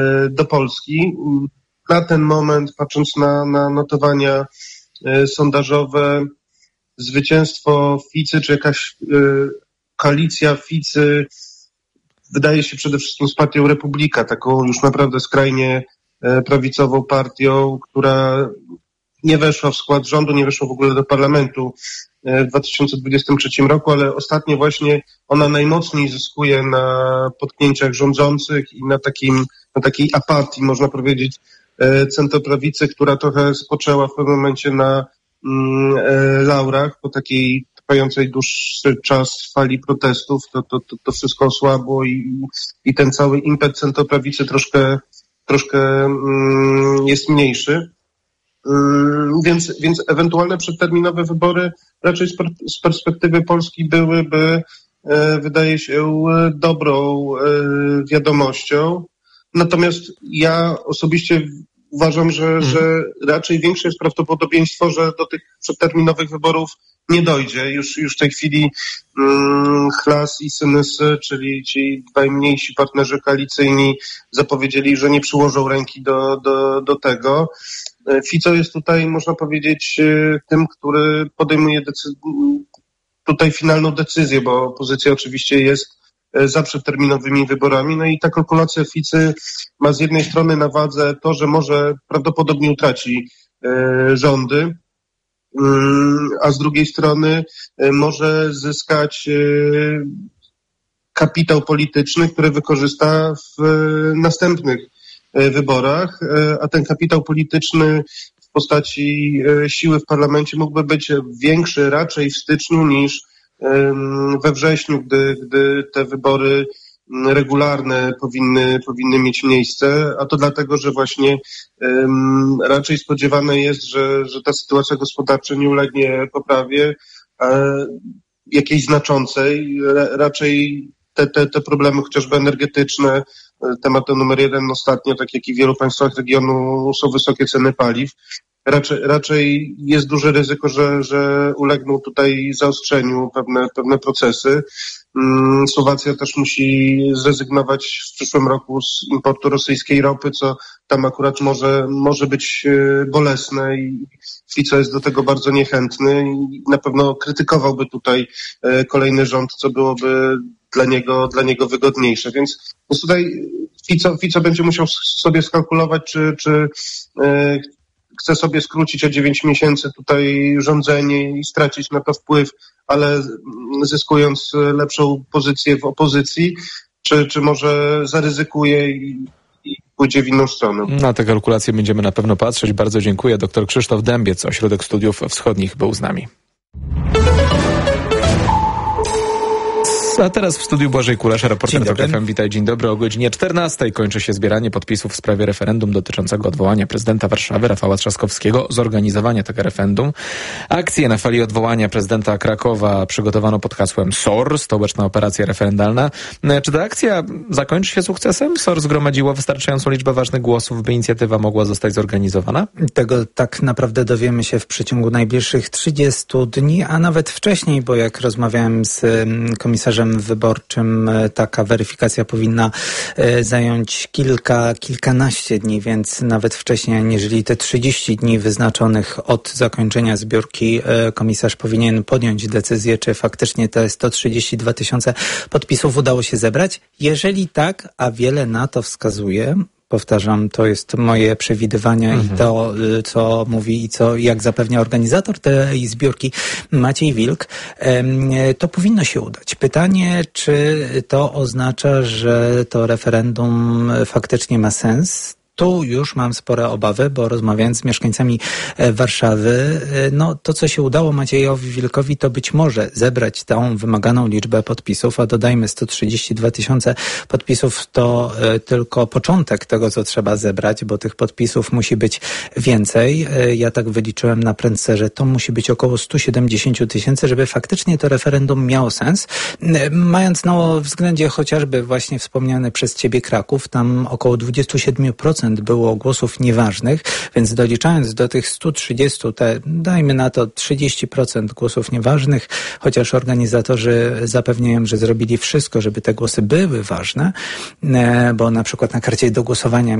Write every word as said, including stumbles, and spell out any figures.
do Polski. Na ten moment, patrząc na, na notowania sondażowe, zwycięstwo Ficy, czy jakaś koalicja Ficy wydaje się przede wszystkim z partią Republika, taką już naprawdę skrajnie prawicową partią, która nie weszła w skład rządu, nie weszła w ogóle do parlamentu w dwa tysiące dwudziestym trzecim roku, ale ostatnio właśnie ona najmocniej zyskuje na potknięciach rządzących i na takim, na takiej apatii, można powiedzieć, centroprawicy, która trochę spoczęła w pewnym momencie na mm, laurach po takiej trwającej dłuższy czas fali protestów. To, to, to, to wszystko osłabło i, i ten cały impet centroprawicy troszkę, troszkę mm, jest mniejszy. Więc, więc ewentualne przedterminowe wybory raczej z, per, z perspektywy Polski byłyby, e, wydaje się, dobrą e, wiadomością. Natomiast ja osobiście uważam, że, hmm. że raczej większe jest prawdopodobieństwo, że do tych przedterminowych wyborów nie dojdzie. Już, już w tej chwili mm, Chlas i Synysy, czyli ci dwaj mniejsi partnerzy koalicyjni, zapowiedzieli, że nie przyłożą ręki do, do, do tego. Fico jest tutaj, można powiedzieć, tym, który podejmuje decy- tutaj finalną decyzję, bo opozycja oczywiście jest za przedterminowymi wyborami. No i ta kalkulacja Ficy ma z jednej strony na wadze to, że może prawdopodobnie utraci e, rządy, a z drugiej strony może zyskać kapitał polityczny, który wykorzysta w następnych wyborach, a ten kapitał polityczny w postaci siły w parlamencie mógłby być większy raczej w styczniu niż we wrześniu, gdy, gdy te wybory regularne powinny, powinny mieć miejsce, a to dlatego, że właśnie um, raczej spodziewane jest, że, że ta sytuacja gospodarcza nie ulegnie poprawie e, jakiejś znaczącej. Ra, raczej te, te, te problemy chociażby energetyczne, tematem numer jeden ostatnio, tak jak i w wielu państwach regionu, są wysokie ceny paliw. Raczej, raczej jest duże ryzyko, że, że ulegną tutaj zaostrzeniu pewne, pewne procesy. Słowacja też musi zrezygnować w przyszłym roku z importu rosyjskiej ropy, co tam akurat może, może być bolesne i Fico jest do tego bardzo niechętny i na pewno krytykowałby tutaj kolejny rząd, co byłoby dla niego, dla niego wygodniejsze. Więc, więc tutaj Fico, Fico będzie musiał sobie skalkulować, czy, czy yy, chce sobie skrócić o dziewięć miesięcy tutaj rządzenie i stracić na to wpływ, ale zyskując lepszą pozycję w opozycji, czy, czy może zaryzykuje i, i pójdzie w inną stronę. Na te kalkulacje będziemy na pewno patrzeć. Bardzo dziękuję. Doktor Krzysztof Dębiec, Ośrodek Studiów Wschodnich, był z nami. A teraz w studiu Błażej Kulasz, reporter TOK F M. Witaj, dzień dobry. O godzinie czternastej kończy się zbieranie podpisów w sprawie referendum dotyczącego odwołania prezydenta Warszawy Rafała Trzaskowskiego, zorganizowania tego referendum. Akcję na fali odwołania prezydenta Krakowa przygotowano pod hasłem S O R, Stołeczna Operacja Referendalna. Czy ta akcja zakończy się sukcesem? S O R zgromadziło wystarczającą liczbę ważnych głosów, by inicjatywa mogła zostać zorganizowana? Tego tak naprawdę dowiemy się w przeciągu najbliższych trzydziestu dni, a nawet wcześniej, bo jak rozmawiałem z komisarzem wyborczym, taka weryfikacja powinna zająć kilka, kilkanaście dni, więc nawet wcześniej, aniżeli te trzydzieści dni wyznaczonych od zakończenia zbiórki, komisarz powinien podjąć decyzję, czy faktycznie te sto trzydzieści dwa tysiące podpisów udało się zebrać. Jeżeli tak, a wiele na to wskazuje, powtarzam, to jest moje przewidywania mhm. i to, co mówi i co, jak zapewnia organizator tej zbiórki Maciej Wilk, to powinno się udać. Pytanie, czy to oznacza, że to referendum faktycznie ma sens? Tu już mam spore obawy, bo rozmawiając z mieszkańcami Warszawy, no to co się udało Maciejowi Wilkowi, to być może zebrać tą wymaganą liczbę podpisów, a dodajmy sto trzydzieści dwa tysiące podpisów to tylko początek tego, co trzeba zebrać, bo tych podpisów musi być więcej. Ja tak wyliczyłem na prędce, że to musi być około sto siedemdziesiąt tysięcy, żeby faktycznie to referendum miało sens. Mając na względzie chociażby właśnie wspomniany przez Ciebie Kraków, tam około dwadzieścia siedem procent procent było głosów nieważnych, więc doliczając do tych stu trzydziestu, te, dajmy na to trzydzieści procent głosów nieważnych, chociaż organizatorzy zapewniają, że zrobili wszystko, żeby te głosy były ważne, bo na przykład na karcie do głosowania